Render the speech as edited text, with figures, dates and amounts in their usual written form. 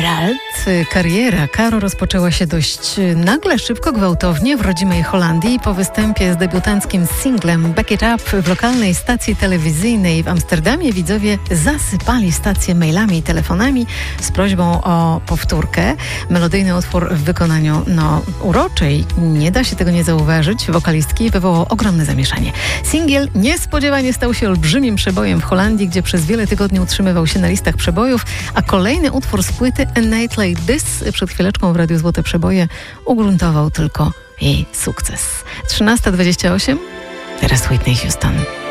Gerald. Kariera Karo rozpoczęła się dość nagle, szybko, gwałtownie w rodzimej Holandii. Po występie z debiutanckim singlem Back It Up w lokalnej stacji telewizyjnej w Amsterdamie widzowie zasypali stację mailami i telefonami z prośbą o powtórkę. Melodyjny utwór w wykonaniu uroczej, nie da się tego nie zauważyć, wokalistki wywołał ogromne zamieszanie. Singiel niespodziewanie stał się olbrzymim przebojem w Holandii, gdzie przez wiele tygodni utrzymywał się na listach przebojów, a kolejny utwór z płyty A Night Like This przed chwileczką w Radiu Złote Przeboje ugruntował tylko jej sukces. 13:28, teraz Whitney Houston.